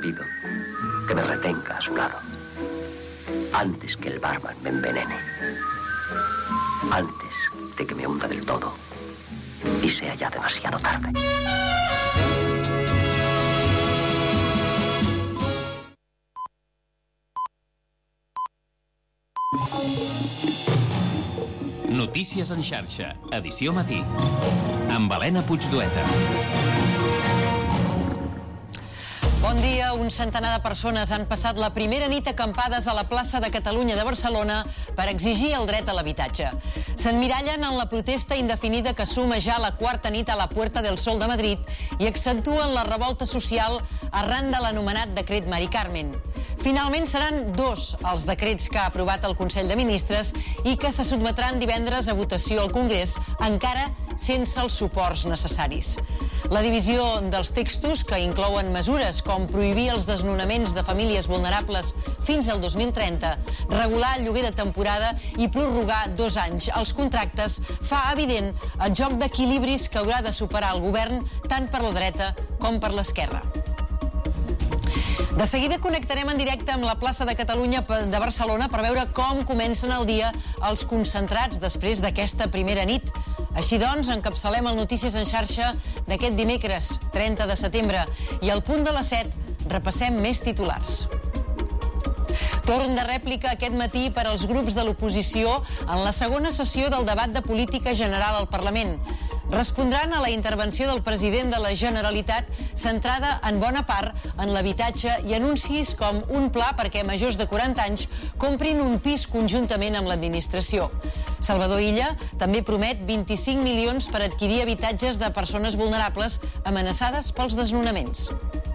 pido que me retenga a su lado antes que el barman me envenene, antes de que me hunda del todo y sea ya demasiado tarde. Notícies en xarxa, edició matí, amb Helena Puigdueta. Bon dia. Un centenar de persones han passat la primera nit acampades a la plaça de Catalunya de Barcelona per exigir el dret a l'habitatge. S'emmirallen en la protesta indefinida que suma ja la quarta nit a la Puerta del Sol de Madrid i accentuen la revolta social arran de l'anomenat decret Mari Carmen. Finalment seran 2 els decrets que ha aprovat el Consell de Ministres i que se sotmetran divendres a votació al Congrés, encara sense els suports necessaris. La divisió dels textos, que inclouen mesures com prohibir els desnonaments de famílies vulnerables fins al 2030, regular el lloguer de temporada i prorrogar 2 anys els contractes, fa evident el joc d'equilibris que haurà de superar el govern tant per la dreta com per l'esquerra. De seguida connectarem en directe amb la plaça de Catalunya de Barcelona per veure com comencen el dia els concentrats després d'aquesta primera nit. Així doncs, encapçalem el Notícies en xarxa d'aquest dimecres, 30 de setembre, i al punt de les 7 repassem més titulars. Torn de rèplica aquest matí per als grups de l'oposició en la segona sessió del debat de política general al Parlament. Respondran a la intervenció del president de la Generalitat centrada en bona part en l'habitatge i anuncis com un pla perquè majors de 40 anys comprin un pis conjuntament amb l'administració. Salvador Illa també promet 25 milions per adquirir habitatges de persones vulnerables amenaçades pels desnonaments.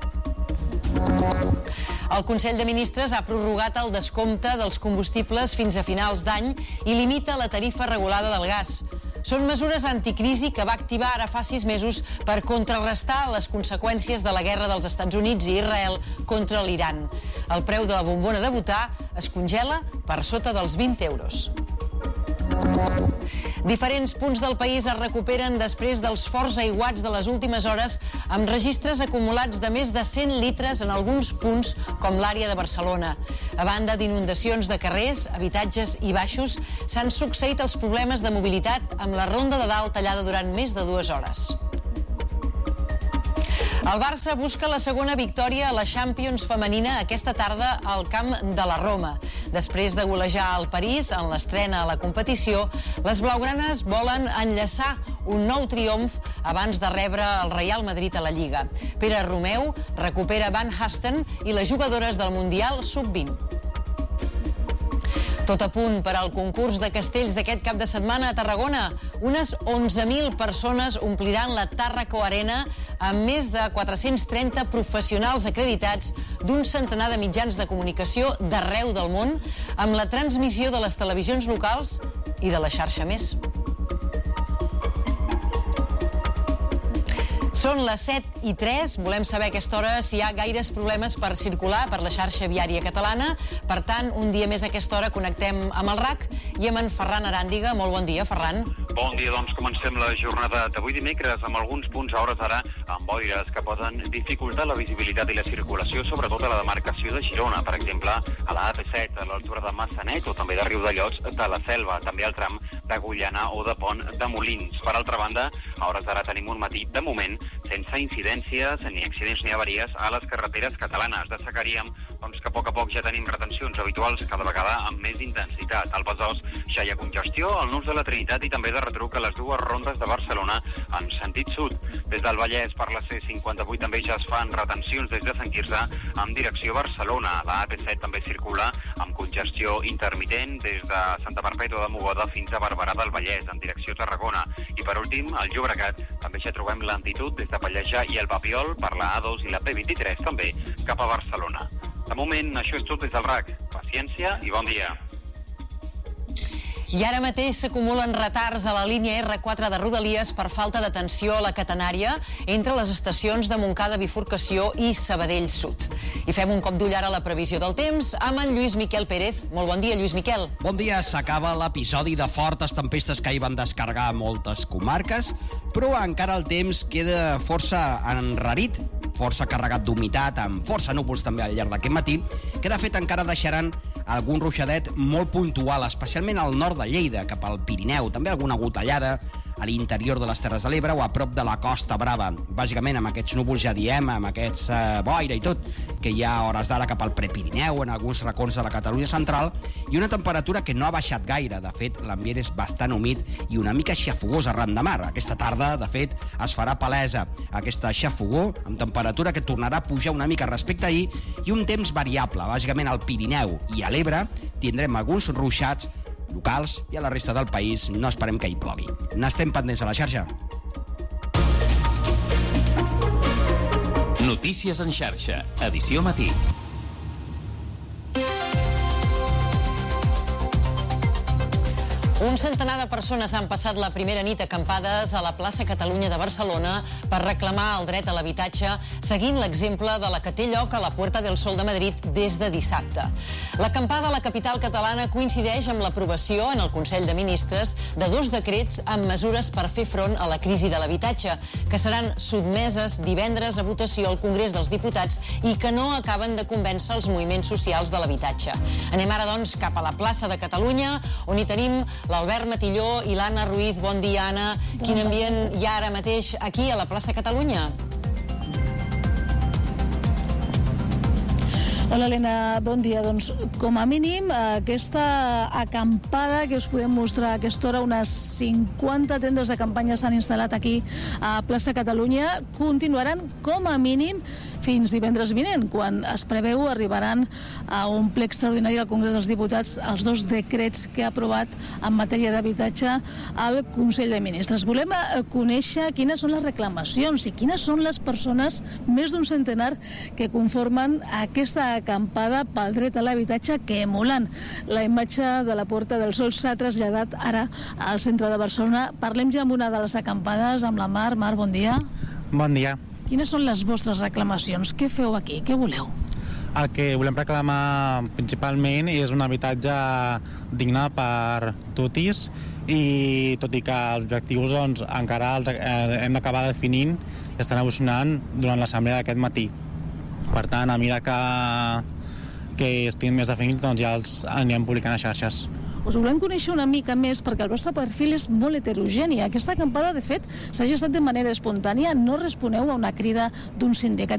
El Consell de Ministres ha prorrogat el descompte dels combustibles fins a finals d'any i limita la tarifa regulada del gas. Són mesures anticrisi que va activar ara fa 6 mesos per contrarrestar les conseqüències de la guerra dels Estats Units i Israel contra l'Iran. El preu de la bombona de butà es congela per sota dels 20 euros. Diferents punts del país es recuperen després dels forts aiguats de les últimes hores amb registres acumulats de més de 100 litres en alguns punts com l'àrea de Barcelona. A banda d'inundacions de carrers, habitatges i baixos, s'han succeït els problemes de mobilitat amb la Ronda de Dalt tallada durant més de 2 hores. El Barça busca la segona victòria a la Champions femenina aquesta tarda al camp de la Roma. Després de golejar el París en l'estrena a la competició, les blaugranes volen enllaçar un nou triomf abans de rebre el Real Madrid a la Lliga. Pere Romeu recupera Van Hasten i les jugadores del Mundial Sub-20. Tot a punt per al concurs de castells d'aquest cap de setmana a Tarragona. Unes 11.000 persones ompliran la Tàrraco Arena amb més de 430 professionals acreditats d'un centenar de mitjans de comunicació d'arreu del món amb la transmissió de les televisions locals i de la xarxa Més. Són les 7:03, volem saber a aquesta hora si hi ha gaires problemes per circular per la xarxa viària catalana. Per tant, un dia més a aquesta hora connectem amb el RAC i amb en Ferran Aràndiga. Molt bon dia, Ferran. Bon dia, doncs comencem la jornada d'avui dimecres amb alguns punts a hores d'ara amb boires que poden dificultar la visibilitat i la circulació, sobretot a la demarcació de Girona, per exemple, a la AP7, a l'altura de Massanet o també de Riudellots de la Selva, també al tram d'Agullana o de Pont de Molins. Per altra banda, a hores d'ara tenim un matí, de moment, sense incidències, ni accidents ni avaries a les carreteres catalanes. Destacaríem que a poc ja tenim retencions habituals cada vegada amb més intensitat. Al Besòs ja hi ha congestió, al Nus de la Trinitat i també de retruc a les 2 rondes de Barcelona en sentit sud. Des del Vallès per la C58 també ja es fan retencions des de Sant Quirze en direcció Barcelona. La AP7 també circula amb congestió intermitent des de Santa Perpètua de Mogoda fins a Barberà del Vallès en direcció Tarragona. I per últim, al Llobregat també ja trobem lentitud des de Pallejà i el Papiol per la A2 i la P23 també cap a Barcelona. De moment, això és tot des del RAC. Paciència i bon dia. I ara mateix s'acumulen retards a la línia R4 de Rodalies per falta d'atenció a la catenària entre les estacions de Montcada Bifurcació i Sabadell Sud. I fem un cop d'ull ara a la previsió del temps amb en Lluís Miquel Pérez. Molt bon dia, Lluís Miquel. Bon dia. S'acaba l'episodi de fortes tempestes que hi van descarregar moltes comarques, però encara el temps queda força enrarit força carregat d'humitat, amb força núvols també al llarg d'aquest matí, que de fet encara deixaran algun ruixadet molt puntual, especialment al nord de Lleida, cap al Pirineu, també alguna gotellada a l'interior de les Terres de l'Ebre o a prop de la Costa Brava. Bàsicament amb aquests núvols, ja diem, amb aquests boira i tot, que hi ha a hores d'ara cap al Prepirineu, en alguns racons de la Catalunya central, i una temperatura que no ha baixat gaire. De fet, l'ambient és bastant humit i una mica xafogós arran de mar. Aquesta tarda, de fet, es farà palesa aquesta xafogor, amb temperatura que tornarà a pujar una mica respecte a ahir, i un temps variable. Bàsicament al Pirineu i a l'Ebre tindrem alguns ruixats locals i a la resta del país no esperem que hi plogui. N'estem pendents a la xarxa. Notícies en xarxa, edició matí. Un centenar de persones han passat la primera nit acampades a la plaça Catalunya de Barcelona per reclamar el dret a l'habitatge, seguint l'exemple de la que té lloc a la Puerta del Sol de Madrid des de dissabte. L'acampada a la capital catalana coincideix amb l'aprovació en el Consell de Ministres de 2 decrets amb mesures per fer front a la crisi de l'habitatge, que seran sotmeses divendres a votació al Congrés dels Diputats i que no acaben de convèncer els moviments socials de l'habitatge. Anem ara, doncs, cap a la plaça de Catalunya, on hi tenim l'Albert Matilló i l'Anna Ruiz. Bon dia, Anna. Quin ambient hi ha ara mateix aquí a la plaça Catalunya? Hola, Helena, bon dia. Doncs, com a mínim, aquesta acampada que us podem mostrar a aquesta hora, unes 50 tendes de campanya s'han instal·lat aquí a plaça Catalunya, continuaran com a mínim fins divendres vinent, quan es preveu arribaran a un ple extraordinari al Congrés dels Diputats els 2 decrets que ha aprovat en matèria d'habitatge al Consell de Ministres. Volem conèixer quines són les reclamacions i quines són les persones, més d'un centenar, que conformen aquesta acampada pel dret a l'habitatge, que, emulant la imatge de la Puerta del Sol, s'ha traslladat ara al centre de Barcelona. Parlem ja amb una de les acampades, amb la Mar. Mar, bon dia. Bon dia. Quines són les vostres reclamacions? Què feu aquí? Què voleu? El que volem reclamar principalment és un habitatge digne per totis, i tot i que els objectius doncs, encara els hem d'acabar definint i estan evolucionant durant l'assemblea d'aquest matí. Per tant, a mesura que estiguin més definits, doncs ja els anirem publicant a xarxes. Us volem conèixer una mica més perquè el vostre perfil és molt heterogeni. Aquesta acampada, de fet, s'ha gestat de manera espontània, no responeu a una crida d'un sindicat.